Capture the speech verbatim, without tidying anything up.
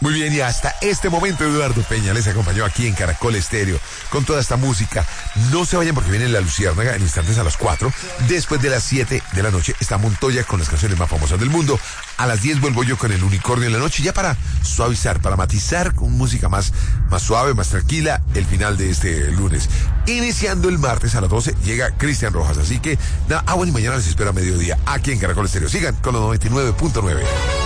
Muy bien, y hasta este momento Eduardo Peña les acompañó aquí en Caracol Estéreo con toda esta música. No se vayan porque viene La Luciérnaga en instantes a las cuatro. Después de las siete de la noche está Montoya con las canciones más famosas del mundo. A las diez vuelvo yo con El Unicornio en la noche, ya para suavizar, para matizar con música más, más suave, más tranquila, el final de este lunes. Iniciando el martes a las doce llega Cristian Rojas. Así que, nada, ah, bueno, y mañana les espero a mediodía aquí en Caracol Estéreo. Sigan con los noventa y nueve punto nueve.